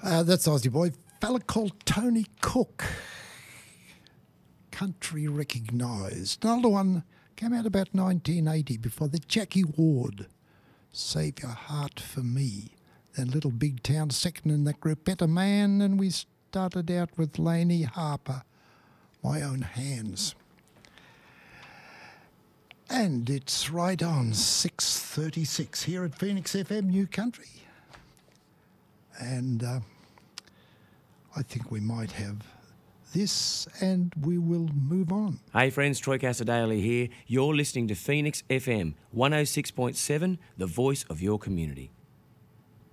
That's Aussie boy. Fella called Tony Cook. Country recognised. Another one came out about 1980 before the Jackie Ward. Save Your Heart for Me. Then Little Big Town second in that group. Better Man. And we started out with Laney Harper. My Own Hands. And it's right on 6:36 here at Phoenix FM New Country. And I think we might have this and we will move on. Hey friends, Troy Casadale here. You're listening to Phoenix FM 106.7, the voice of your community.